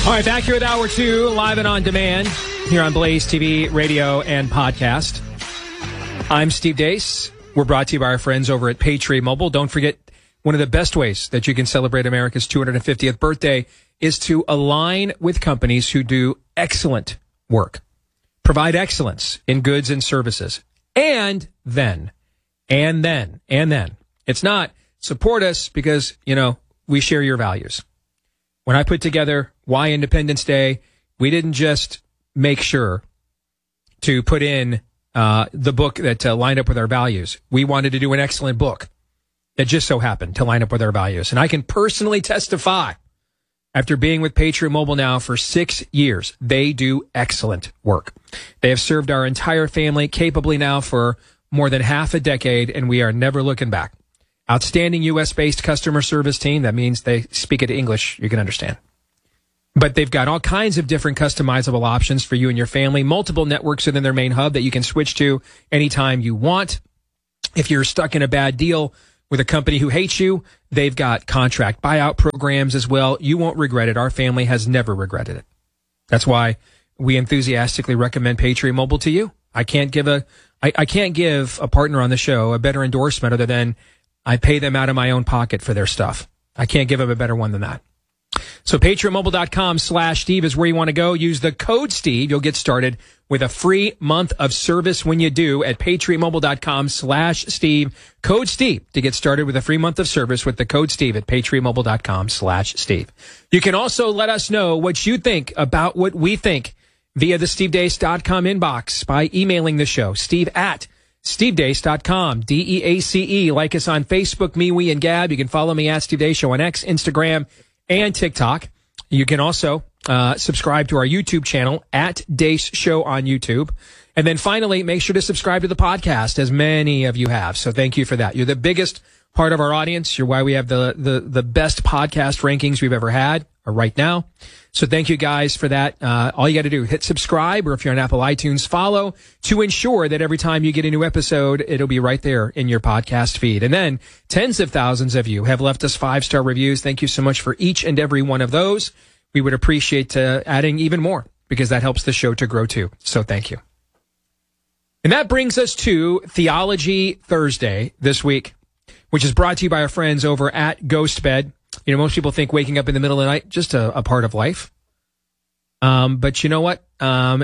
All right, back here with Hour 2, live and on demand, here on Blaze TV, radio, and podcast. I'm Steve Deace. We're brought to you by our friends over at Patriot Mobile. Don't forget, one of the best ways that you can celebrate America's 250th birthday is to align with companies who do excellent work, provide excellence in goods and services. And then, it's not support us because, we share your values. When I put together Why Independence Day, we didn't just make sure to put in the book that lined up with our values. We wanted to do an excellent book that just so happened to line up with our values. And I can personally testify, after being with Patriot Mobile now for 6 years, they do excellent work. They have served our entire family capably now for more than half a decade, and we are never looking back. Outstanding U.S.-based customer service team. That means they speak it English. You can understand. But they've got all kinds of different customizable options for you and your family. Multiple networks within their main hub that you can switch to anytime you want. If you're stuck in a bad deal with a company who hates you, they've got contract buyout programs as well. You won't regret it. Our family has never regretted it. That's why we enthusiastically recommend Patriot Mobile to you. I can't give a partner on the show a better endorsement other than I pay them out of my own pocket for their stuff. I can't give them a better one than that. So patriotmobile.com/Steve is where you want to go. Use the code Steve. You'll get started with a free month of service when you do at patriotmobile.com/Steve. Code Steve to get started with a free month of service with the code Steve at patriotmobile.com/Steve. You can also let us know what you think about what we think via the stevedeace.com inbox by emailing the show, Steve at stevedeace.com, DEACE. Like us on Facebook, MeWe, and Gab. You can follow me at Steve Deace Show on X, Instagram, and TikTok. You can also subscribe to our YouTube channel at Deace Show on YouTube. And then finally, make sure to subscribe to the podcast, as many of you have. So thank you for that. You're the biggest part of our audience. You're why we have the best podcast rankings we've ever had right now. So thank you guys for that. All you got to do, hit subscribe, or if you're on Apple iTunes, follow to ensure that every time you get a new episode, it'll be right there in your podcast feed. And then tens of thousands of you have left us 5-star reviews. Thank you so much for each and every one of those. We would appreciate adding even more because that helps the show to grow too. So thank you. And that brings us to Theology Thursday this week, which is brought to you by our friends over at GhostBed. Most people think waking up in the middle of the night, just a part of life. But you know what? That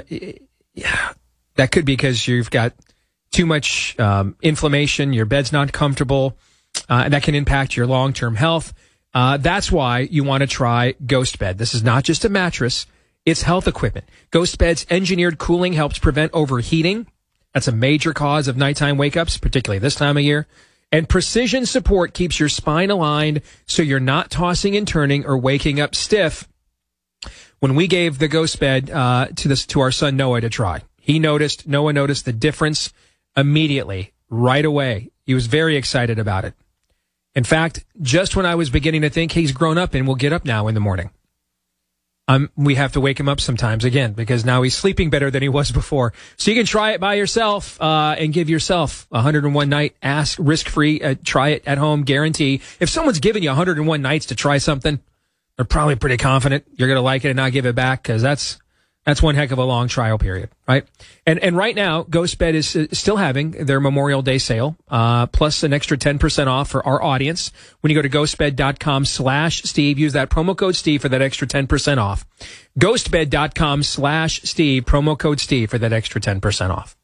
could be because you've got too much inflammation, your bed's not comfortable, and that can impact your long-term health. That's why you want to try GhostBed. This is not just a mattress, it's health equipment. GhostBed's engineered cooling helps prevent overheating. That's a major cause of nighttime wake-ups, particularly this time of year. And precision support keeps your spine aligned so you're not tossing and turning or waking up stiff. When we gave the GhostBed to our son Noah to try, Noah noticed the difference immediately, right away. He was very excited about it. In fact, just when I was beginning to think he's grown up and will get up now in the morning, we have to wake him up sometimes again because now he's sleeping better than he was before. So you can try it by yourself and give yourself 101 night risk-free. Try it at home, guarantee. If someone's giving you 101 nights to try something, they're probably pretty confident you're going to like it and not give it back because that's one heck of a long trial period, right? And right now, GhostBed is still having their Memorial Day sale, plus an extra 10% off for our audience. When you go to ghostbed.com/Steve, use that promo code Steve for that extra 10% off. Ghostbed.com/Steve, promo code Steve for that extra 10% off.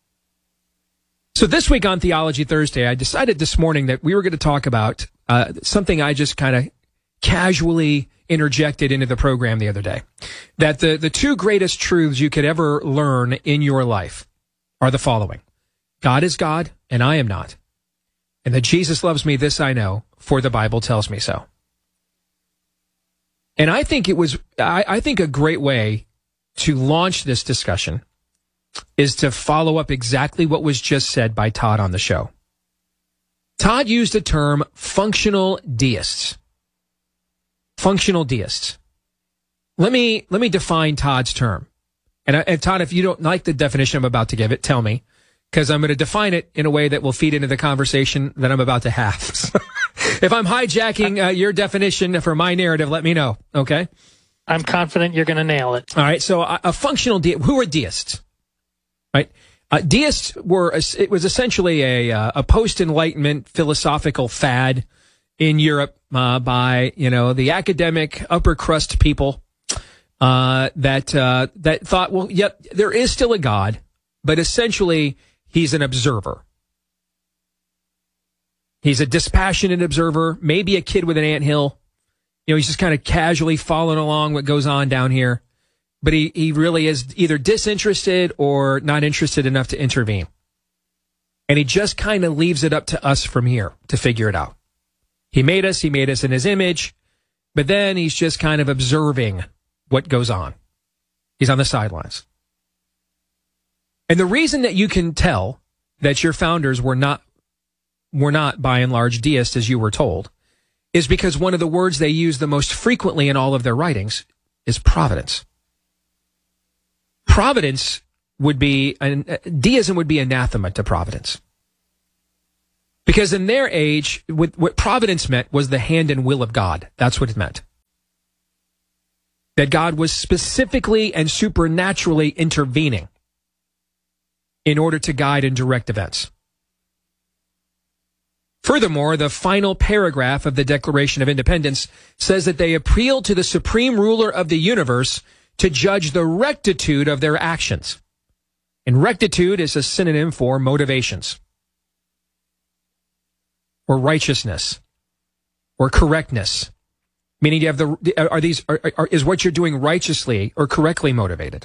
So this week on Theology Thursday, I decided this morning that we were going to talk about something I just kind of casually interjected into the program the other day, that the two greatest truths you could ever learn in your life are the following: God is God and I am not, and that Jesus loves me, this I know, for the Bible tells me so. And I think I think a great way to launch this discussion is to follow up exactly what was just said by Todd on the show. Todd used the term functional deists. Functional deists. Let me define Todd's term. And Todd, if you don't like the definition I'm about to give it, tell me, because I'm going to define it in a way that will feed into the conversation that I'm about to have. If I'm hijacking your definition for my narrative, let me know, okay? I'm confident you're going to nail it. All right, so a functional deist. Who are deists? Right? Deists it was essentially a post-Enlightenment philosophical fad in Europe by, the academic upper crust people that thought, well, yep, there is still a God, but essentially he's an observer. He's a dispassionate observer, maybe a kid with an anthill. He's just kind of casually following along what goes on down here. But he really is either disinterested or not interested enough to intervene. And he just kind of leaves it up to us from here to figure it out. He made us in his image, but then he's just kind of observing what goes on. He's on the sidelines. And the reason that you can tell that your founders were not by and large deists, as you were told, is because one of the words they use the most frequently in all of their writings is providence. Providence would be, deism would be anathema to providence. Because in their age, what providence meant was the hand and will of God. That's what it meant. That God was specifically and supernaturally intervening in order to guide and direct events. Furthermore, the final paragraph of the Declaration of Independence says that they appeal to the supreme ruler of the universe to judge the rectitude of their actions. And rectitude is a synonym for motivations, or righteousness, or correctness. Meaning you have is what you're doing righteously or correctly motivated.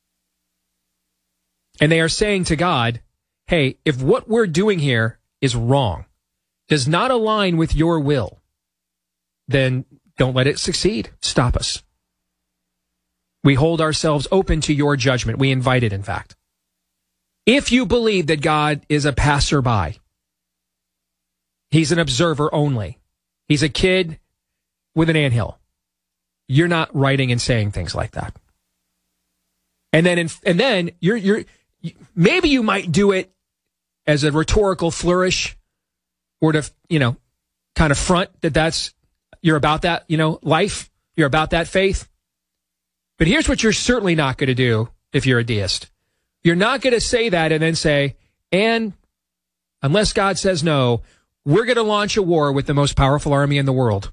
And they are saying to God, hey, if what we're doing here is wrong, does not align with your will, then don't let it succeed. Stop us. We hold ourselves open to your judgment. We invite it, in fact. If you believe that God is a passerby, he's an observer only, he's a kid with an anthill, you're not writing and saying things like that. And then you're maybe you might do it as a rhetorical flourish, or to, kind of front that's you're about that, life, you're about that faith. But here's what you're certainly not going to do if you're a deist. You're not going to say that and then say, and unless God says no, we're going to launch a war with the most powerful army in the world.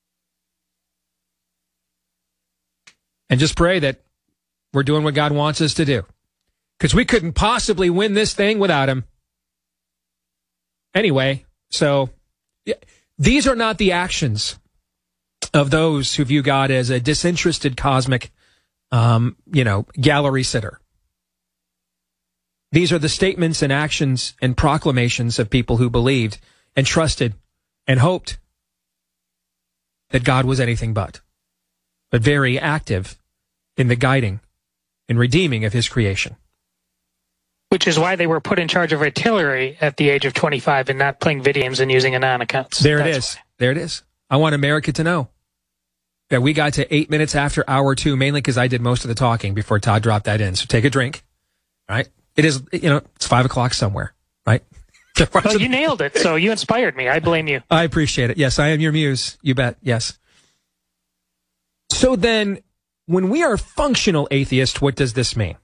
And just pray that we're doing what God wants us to do. Because we couldn't possibly win this thing without him. Anyway, so these are not the actions of those who view God as a disinterested cosmic, gallery sitter. These are the statements and actions and proclamations of people who believed and trusted and hoped that God was anything but very active in the guiding and redeeming of his creation. Which is why they were put in charge of artillery at the age of 25 and not playing video games and using Anon accounts. There it is. There it is. I want America to know that we got to 8 minutes after hour 2, mainly because I did most of the talking before Todd dropped that in. So take a drink, right? It is, it's 5 o'clock somewhere, right? Well, you nailed it. So you inspired me. I blame you. I appreciate it. Yes, I am your muse. You bet. Yes. So then, when we are functional atheists, what does this mean?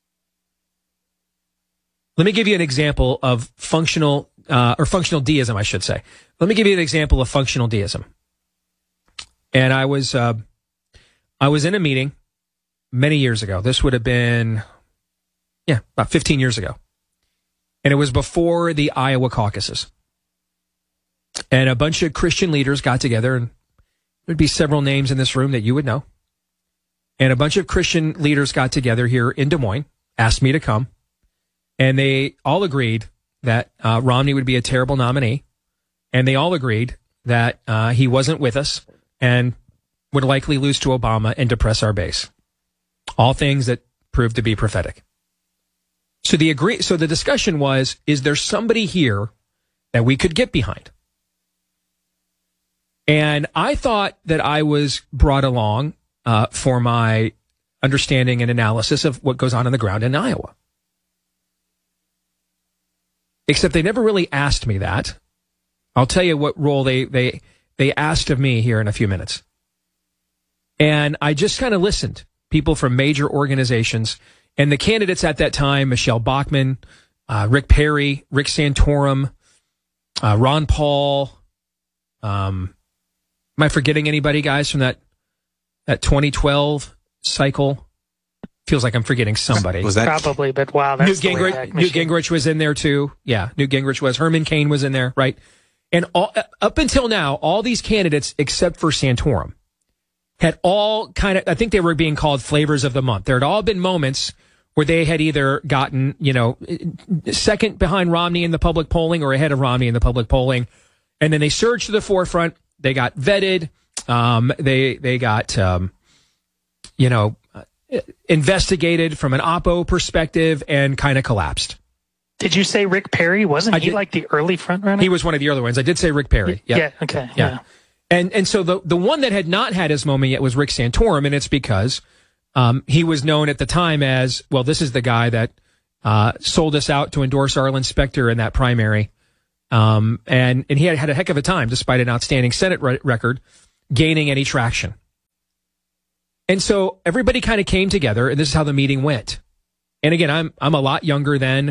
Let me give you an example of functional deism, I should say. Let me give you an example of functional deism. And I was in a meeting many years ago. This would have been, about 15 years ago. And it was before the Iowa caucuses. And a bunch of Christian leaders got together, and there'd be several names in this room that you would know. And a bunch of Christian leaders got together here in Des Moines, asked me to come. And they all agreed that Romney would be a terrible nominee. And they all agreed that he wasn't with us and would likely lose to Obama and depress our base. All things that proved to be prophetic. So the discussion was, is there somebody here that we could get behind? And I thought that I was brought along for my understanding and analysis of what goes on the ground in Iowa. Except they never really asked me that. I'll tell you what role they asked of me here in a few minutes. And I just kind of listened. People from major organizations. And the candidates at that time, Michelle Bachmann, Rick Perry, Rick Santorum, Ron Paul. Am I forgetting anybody, guys, from that 2012 cycle? Feels like I'm forgetting somebody. Was that probably? But wow, that's Newt Gingrich was in there too. Yeah, Newt Gingrich was. Herman Cain was in there, right? And up until now, all these candidates, except for Santorum, had all kind of, I think they were being called flavors of the month. There had all been moments where they had either gotten, second behind Romney in the public polling or ahead of Romney in the public polling. And then they surged to the forefront. They got vetted. They got, investigated from an oppo perspective and kind of collapsed. Did you say Rick Perry? Wasn't he like the early front runner? He was one of the early ones. I did say Rick Perry. Yep. Yeah. Okay. Yeah. And so the one that had not had his moment yet was Rick Santorum, and it's because he was known at the time as, well, this is the guy that sold us out to endorse Arlen Specter in that primary. And he had a heck of a time, despite an outstanding Senate record, gaining any traction. And so everybody kind of came together, and this is how the meeting went. And again, I'm a lot younger then.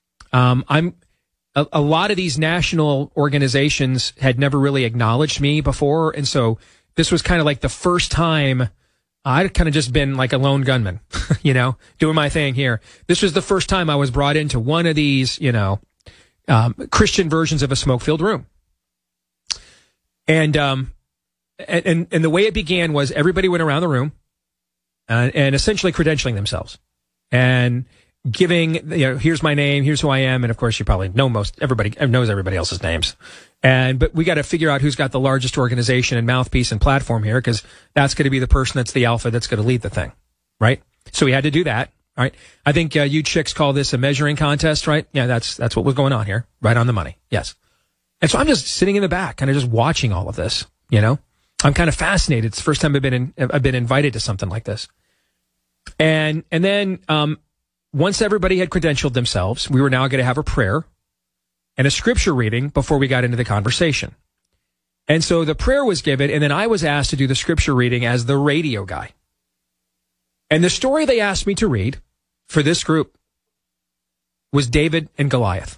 A lot of these national organizations had never really acknowledged me before. And so this was kind of like the first time I'd kind of just been like a lone gunman, doing my thing here. This was the first time I was brought into one of these, Christian versions of a smoke-filled room. And the way it began was everybody went around the room and essentially credentialing themselves and giving, here's my name, here's who I am. And of course, you probably know everybody knows everybody else's names. But we got to figure out who's got the largest organization and mouthpiece and platform here, because that's going to be the person that's the alpha that's going to lead the thing. Right. So we had to do that. All right. I think you chicks call this a measuring contest, right? Yeah, that's what was going on here. Right on the money. Yes. And so I'm just sitting in the back, kind of just watching all of this, I'm kind of fascinated. It's the first time I've been invited to something like this. And then, once everybody had credentialed themselves, we were now going to have a prayer and a scripture reading before we got into the conversation. And so the prayer was given, and then I was asked to do the scripture reading as the radio guy. And the story they asked me to read for this group was David and Goliath.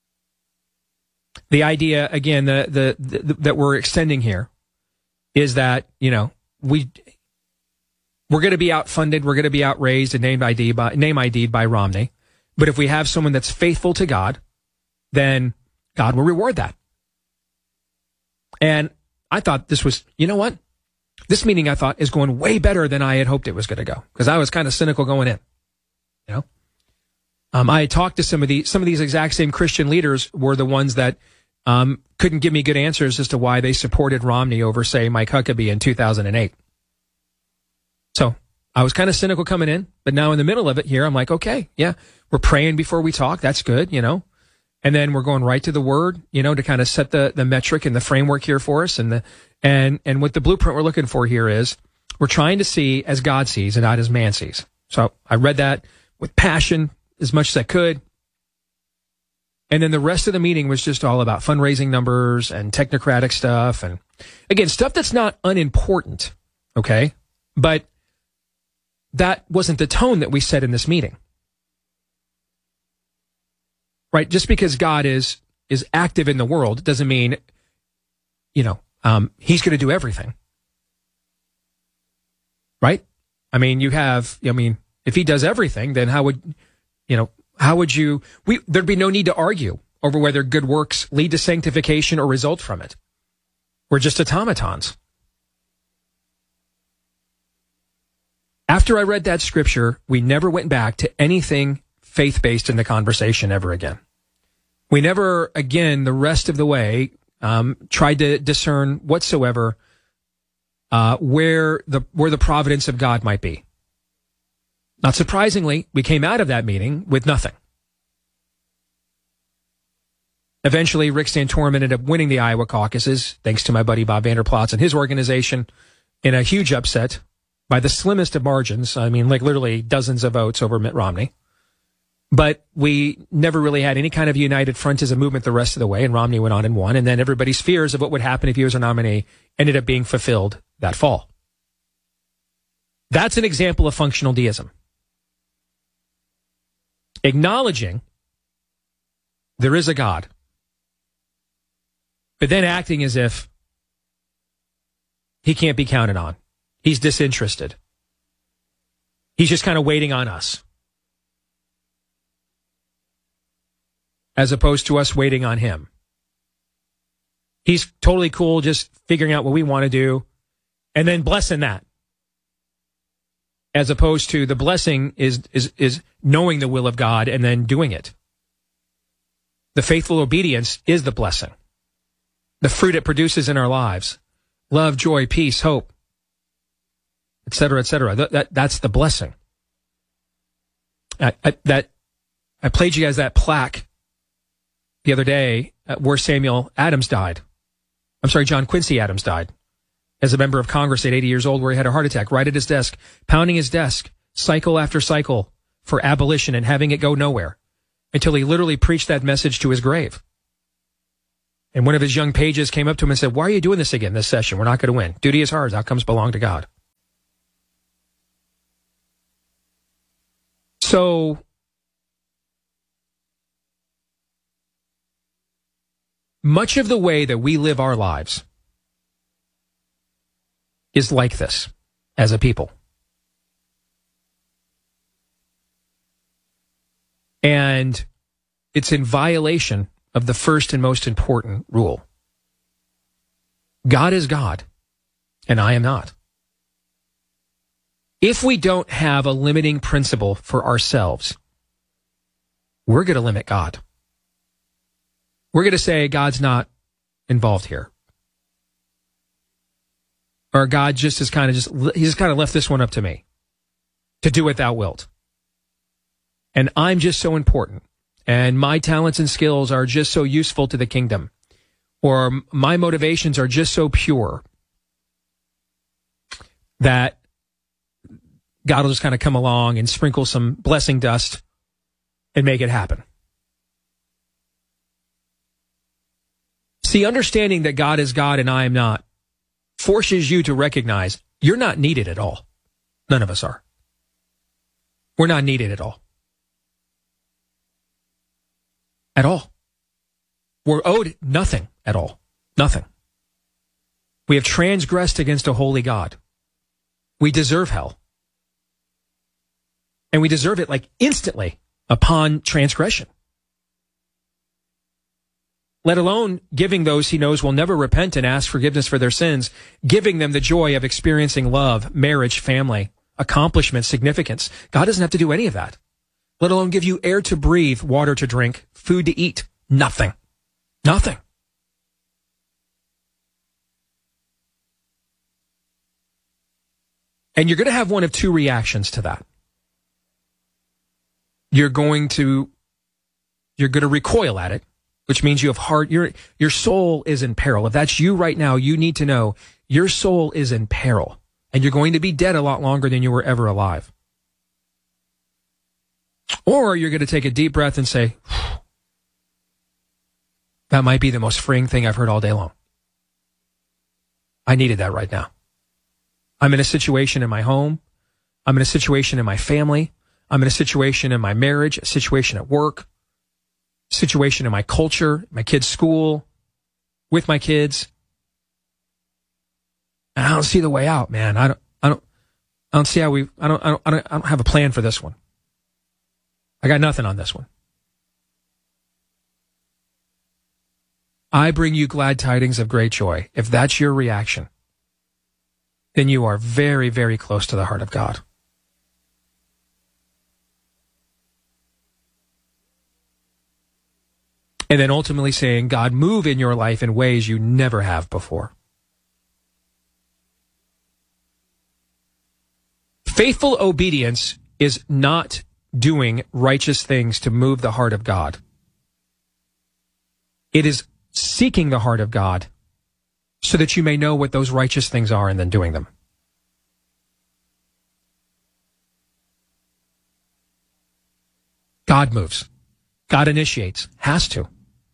The idea, again, that we're extending here is that, we're going to be outfunded, we're going to be outraised and name ID'd by Romney. But if we have someone that's faithful to God, then God will reward that. And I thought this was, this meeting I thought is going way better than I had hoped it was going to go, because I was kind of cynical going in. I had talked to some of these exact same Christian leaders were the ones that couldn't give me good answers as to why they supported Romney over, say, Mike Huckabee in 2008. So I was kind of cynical coming in, but now in the middle of it here, I'm like, okay, yeah, we're praying before we talk. That's good, and then we're going right to the word, to kind of set the metric and the framework here for us. And what the blueprint we're looking for here is we're trying to see as God sees and not as man sees. So I read that with passion as much as I could. And then the rest of the meeting was just all about fundraising numbers and technocratic stuff. And again, stuff that's not unimportant. Okay. But that wasn't the tone that we set in this meeting. Right? Just because God is active in the world doesn't mean, he's going to do everything. Right? If he does everything, then there'd be no need to argue over whether good works lead to sanctification or result from it. We're just automatons. After I read that scripture, we never went back to anything faith-based in the conversation ever again. We never, again, the rest of the way, tried to discern whatsoever where the providence of God might be. Not surprisingly, we came out of that meeting with nothing. Eventually, Rick Santorum ended up winning the Iowa caucuses, thanks to my buddy Bob Vander Plaats and his organization, in a huge upset by the slimmest of margins. Literally dozens of votes over Mitt Romney. But we never really had any kind of united front as a movement the rest of the way, and Romney went on and won. And then everybody's fears of what would happen if he was a nominee ended up being fulfilled that fall. That's an example of functional deism. Acknowledging there is a God, but then acting as if he can't be counted on. He's disinterested. He's just kind of waiting on us, as opposed to us waiting on him. He's totally cool just figuring out what we want to do and then blessing that, as opposed to the blessing is knowing the will of God and then doing it. The faithful obedience is the blessing. The fruit it produces in our lives. Love, joy, peace, hope, etc., etc. That's the blessing. I played you guys that plaque the other day where John Quincy Adams died as a member of Congress at 80 years old, where he had a heart attack right at his desk, pounding his desk, cycle after cycle for abolition and having it go nowhere, until he literally preached that message to his grave. And one of his young pages came up to him and said, "Why are you doing this again this session? We're not going to win. Duty is hard. Outcomes belong to God." So much of the way that we live our lives is like this as a people. And it's in violation of the first and most important rule. God is God, and I am not. If we don't have a limiting principle for ourselves, we're going to limit God. We're going to say God's not involved here. Or God just has he's kind of left this one up to me to do what thou wilt. And I'm just so important. And my talents and skills are just so useful to the kingdom. Or my motivations are just so pure that God will just kind of come along and sprinkle some blessing dust and make it happen. See, understanding that God is God and I am not forces you to recognize you're not needed at all. None of us are. We're not needed at all. At all. We're owed nothing at all. Nothing. We have transgressed against a holy God. We deserve hell. And we deserve it like instantly upon transgression. Let alone giving those he knows will never repent and ask forgiveness for their sins, giving them the joy of experiencing love, marriage, family, accomplishment, significance. God doesn't have to do any of that. Let alone give you air to breathe, water to drink, food to eat. Nothing. Nothing. And you're going to have one of two reactions to that. You're going to recoil at it, which means you have your soul is in peril. If that's you right now, you need to know your soul is in peril, and you're going to be dead a lot longer than you were ever alive. Or you're going to take a deep breath and say, that might be the most freeing thing I've heard all day long. I needed that right now. I'm in a situation in my home. I'm in a situation in my family. I'm in a situation in my marriage, a situation at work, a situation in my culture, my kids' school, with my kids. And I don't see the way out, man. I don't see how I don't have a plan for this one. I got nothing on this one. I bring you glad tidings of great joy. If that's your reaction, then you are very, very close to the heart of God. And then ultimately saying, God, move in your life in ways you never have before. Faithful obedience is not doing righteous things to move the heart of God. It is seeking the heart of God so that you may know what those righteous things are and then doing them. God moves. God initiates. Has to.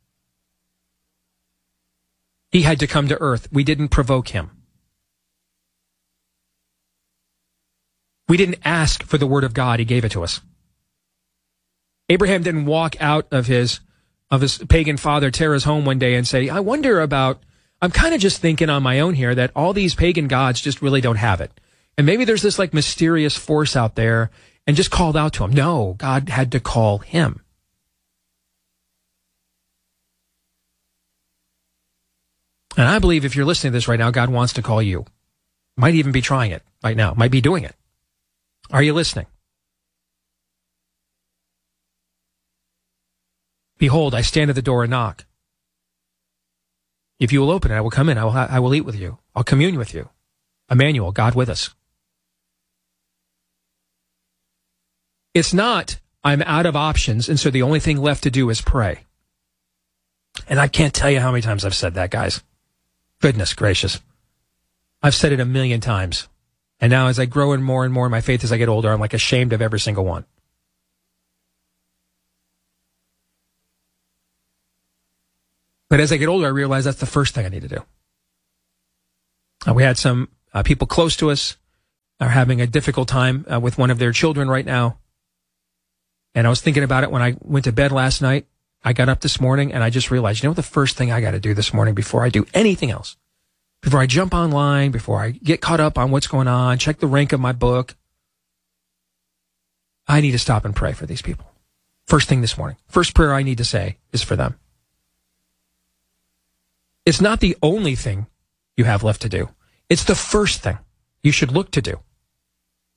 He had to come to earth. We didn't provoke him. We didn't ask for the word of God. He gave it to us. Abraham didn't walk out of his pagan father Terah's home one day and say, I'm kind of just thinking on my own here that all these pagan gods just really don't have it. And maybe there's this like mysterious force out there, and just called out to him. No, God had to call him. And I believe if you're listening to this right now, God wants to call you. Might even be trying it right now. Might be doing it. Are you listening? Behold, I stand at the door and knock. If you will open it, I will come in. I will eat with you. I'll commune with you. Emmanuel, God with us. It's not, I'm out of options, and so the only thing left to do is pray. And I can't tell you how many times I've said that, guys. Goodness gracious. I've said it a million times. And now as I grow in more and more in my faith as I get older, I'm like ashamed of every single one. But as I get older, I realize that's the first thing I need to do. We had some people close to us are having a difficult time with one of their children right now. And I was thinking about it when I went to bed last night. I got up this morning and I just realized, what the first thing I got to do this morning before I do anything else, before I jump online, before I get caught up on what's going on, check the rank of my book, I need to stop and pray for these people. First thing this morning. First prayer I need to say is for them. It's not the only thing you have left to do. It's the first thing you should look to do.